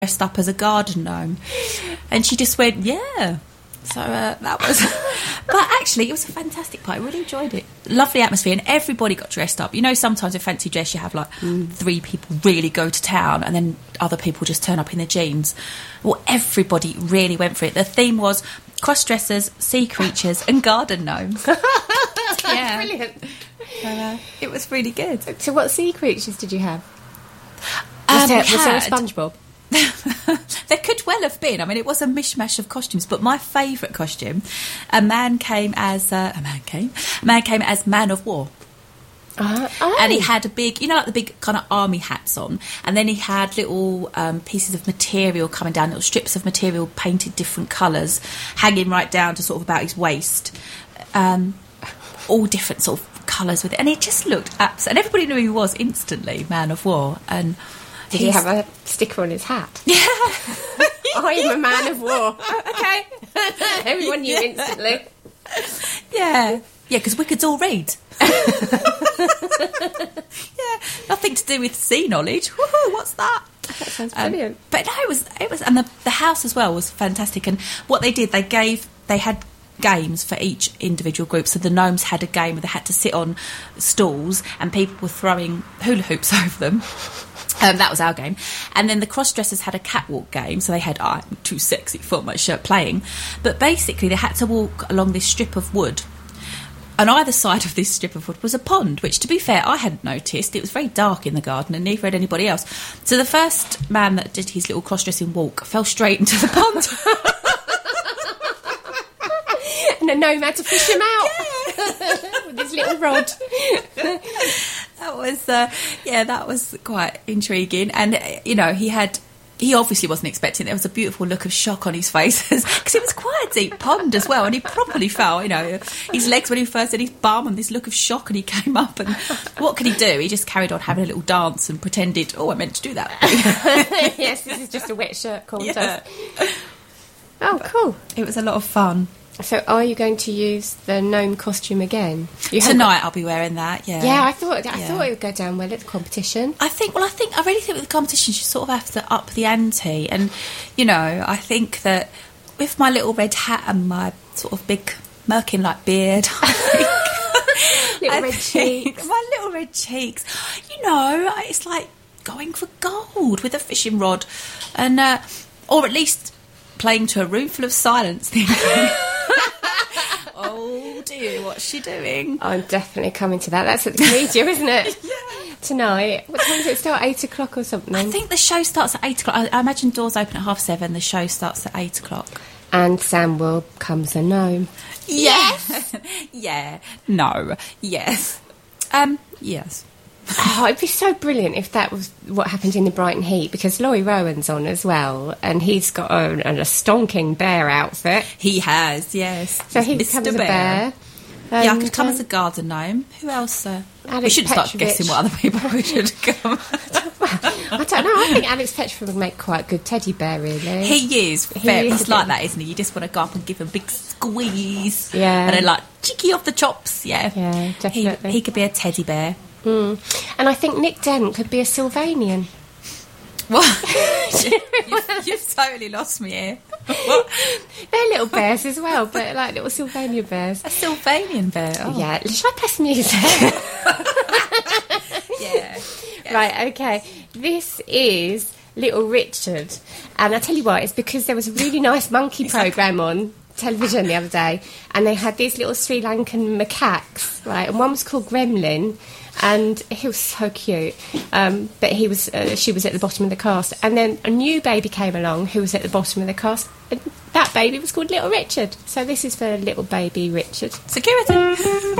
dressed up as a garden gnome. And she just went, yeah. So that was... But actually, it was a fantastic party. I really enjoyed it. Lovely atmosphere, and everybody got dressed up. You know, sometimes with fancy dress, you have, like, 3 people really go to town, and then other people just turn up in their jeans. Well, everybody really went for it. The theme was cross-dressers, sea creatures, and garden gnomes. Yeah. Brilliant. It was really good. So what sea creatures did you have? Was there a SpongeBob? There could well have been. I mean, it was a mishmash of costumes, but my favourite costume, a man came as Man of War. And he had a big, you know, like the big kind of army hats on, and then he had little pieces of material coming down, little strips of material painted different colours, hanging right down to sort of about his waist, all different sort of colours with it, and it just looked and everybody knew who he was instantly, Man of War. And did he have a sticker on his hat? Yeah. I am a man of war. Okay. Everyone knew instantly. Yeah. Yeah, because we could all read. Yeah, nothing to do with sea knowledge. Woohoo, what's that? That sounds brilliant. But no, it was, and the house as well was fantastic. And what they did, they had games for each individual group. So the gnomes had a game where they had to sit on stools, and people were throwing hula hoops over them. That was our game. And then the cross-dressers had a catwalk game, so they had I'm too sexy for my shirt playing. But basically they had to walk along this strip of wood. On either side of this strip of wood was a pond, which, to be fair, I hadn't noticed. It was very dark in the garden, and neither had anybody else. So the first man that did his little cross-dressing walk fell straight into the pond. And a gnome had to fish him out. Yeah. With his little rod. That was, that was quite intriguing. And, you know, he obviously wasn't expecting it. There was a beautiful look of shock on his face, because it was quite a deep pond as well, and he properly fell, you know, his legs when he first did his bum, and this look of shock, and he came up, and what could he do? He just carried on having a little dance and pretended, I meant to do that. Yes, this is just a wet shirt contest. Yeah. Oh, cool. It was a lot of fun. So are you going to use the gnome costume again? Tonight I'll be wearing that, yeah. Yeah, I thought it would go down well at the competition. I really think with the competition you sort of have to up the ante, and, you know, I think that with my little red hat and my sort of big Merkin-like beard, Little red cheeks. My little red cheeks. You know, it's like going for gold with a fishing rod, and or at least playing to a room full of silence, thinking, oh dear, what's she doing? I'm definitely coming to that. That's at the Comedia, isn't it? Yeah. Tonight. What time does it start? 8 o'clock or something? I think the show starts at 8 o'clock. I imagine doors open at 7:30. The show starts at 8 o'clock. And Samuel becomes a gnome. Yes! Yeah. No. Yes. Yes. Oh, it'd be so brilliant if that was what happened in the Brighton Heat, because Laurie Rowan's on as well, and he's got a stonking bear outfit. He has, yes. So he becomes a bear. Yeah, I could come as a garden gnome. Who else? We shouldn't start guessing what other people we should come. I don't know. I think Alex Petchford would make quite a good teddy bear, really. He is. He's like that, isn't he? You just want to go up and give him a big squeeze. Yeah. And then, like, cheeky off the chops. Yeah. Yeah, definitely. He could be a teddy bear. Mm. And I think Nick Dent could be a Sylvanian. What? You've totally lost me here. What? They're little bears as well, but like little Sylvanian bears. A Sylvanian bear? Oh. Yeah. Shall I press music? Yeah. Right, okay. This is Little Richard. And I tell you what, it's because there was a really nice monkey programme on television the other day, and they had these little Sri Lankan macaques, right? And one was called Gremlin, and he was so cute. But she was at the bottom of the cast, and then a new baby came along who was at the bottom of the cast, and that baby was called Little Richard. So this is for little baby Richard. Security.